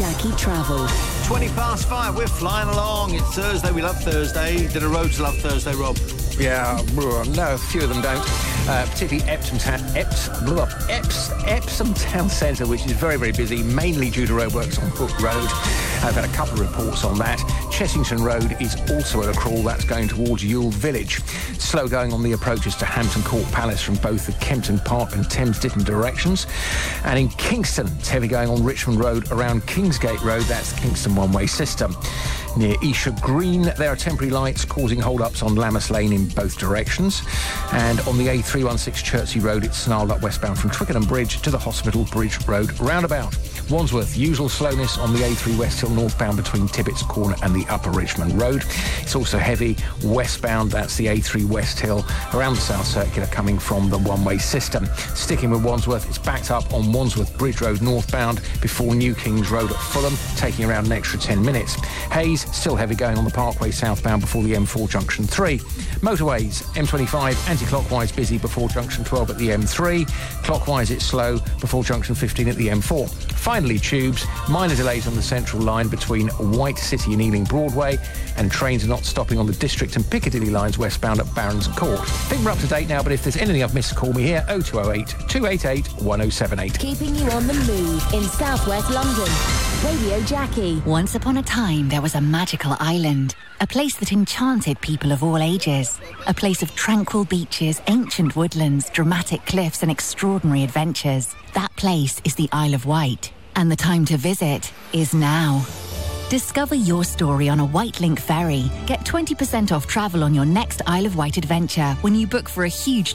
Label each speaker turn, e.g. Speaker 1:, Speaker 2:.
Speaker 1: Jackie Travel.
Speaker 2: 5:20, we're flying along. It's Thursday, we love Thursday. Did a roads love Thursday, Rob?
Speaker 3: Yeah, no, a few of them don't. Particularly Epsom Town Centre, which is very, very busy, mainly due to roadworks on Hook Road. I've had a couple of reports on that. Chessington Road is also at a crawl. That's going towards Ewell Village. Slow going on the approaches to Hampton Court Palace from both the Kempton Park and Thames Ditton directions. And in Kingston, it's heavy going on Richmond Road around Kingsgate Road. That's the Kingston one-way system. Near Esher Green, there are temporary lights causing hold-ups on Lammas Lane in both directions. And on the A316 Chertsey Road, it's snarled up westbound from Twickenham Bridge to the Hospital Bridge Road roundabout. Wandsworth, usual slowness on the A3 West Hill northbound between Tibbets Corner and the Upper Richmond Road. It's also heavy westbound, that's the A3 West Hill around the South Circular coming from the one-way system. Sticking with Wandsworth, it's backed up on Wandsworth Bridge Road northbound before New Kings Road at Fulham, taking around an extra 10 minutes. Hayes, still heavy going on the Parkway southbound before the M4 Junction 3. Motorways, M25 anti-clockwise busy before Junction 12 at the M3. Clockwise it's slow before Junction 15 at the M4. Finally, tubes, minor delays on the Central Line between White City and Ealing Broadway, and trains are not stopping on the District and Piccadilly lines westbound at Barons Court. I think we're up to date now, but if there's anything I've missed, call me here, 0208 288 1078.
Speaker 1: Keeping you on the move in southwest London. Radio Jackie.
Speaker 4: Once upon a time, there was a magical island. A place that enchanted people of all ages. A place of tranquil beaches, ancient woodlands, dramatic cliffs and extraordinary adventures. That place is the Isle of Wight. And the time to visit is now. Discover your story on a Wightlink ferry. Get 20% off travel on your next Isle of Wight adventure when you book for a huge